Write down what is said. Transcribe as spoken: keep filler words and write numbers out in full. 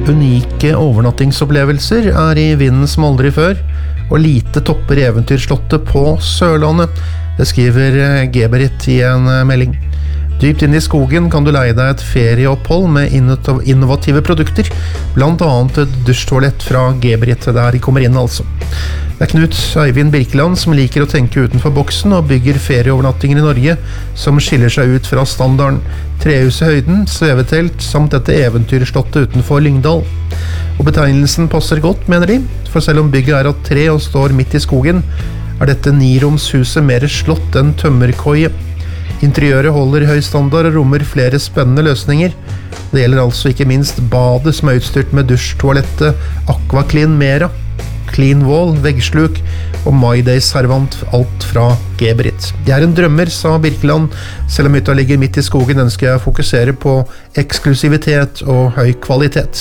Unike overnattingsopplevelser er i vinden som aldri før, og lite topper eventyrslottet på Sørlandet. Det skriver Geberit i en melding. Dypt inn i skogen kan du leie deg et ferieopphold med innovative produkter, blant annet et dusjtoalett fra Geberit, der de kommer inn altså. Det er Knut Eivind Birkeland som liker å tenke utenfor boksen og bygger ferieovernattingen i Norge som skiller seg ut fra standarden. Trehus i høyden, svevetelt samt dette eventyrslottet utenfor Lyngdal. Og betegnelsen passer godt, mener de, for selv om bygget er av tre og står midt i skogen, er dette niromshuset mer slott enn tømmerkoie. Interiøret holder høy standard og rommer flere spennende løsninger. Det gjelder altså ikke minst badet som er utstyrt med dusjtoalettet Aquaclean Mera, Clean Wall, veggsluk og My Day servant, alt fra Geberit. Jeg er en drømmer, sa Birkeland. Selv om hytta ligger midt i skogen, ønsker jeg å fokusere på eksklusivitet og høy kvalitet.